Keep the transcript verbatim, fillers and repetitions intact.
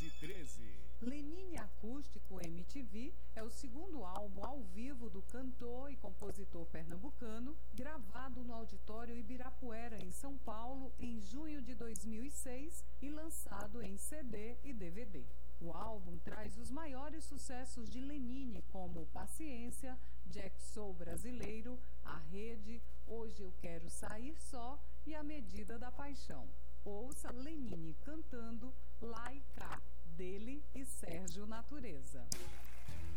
e treze. Lenine Acústico M T V é o segundo álbum ao vivo do cantor e compositor pernambucano, gravado no Auditório Ibirapuera, em São Paulo, em junho de dois mil e seis e lançado em C D e D V D. O álbum traz os maiores sucessos de Lenine, como Paciência, Jack Soul Brasileiro, A Rede, Hoje Eu Quero Sair Só e A Medida da Paixão. Ouça Lenine cantando Lá e Cá, dele e Sérgio Natureza.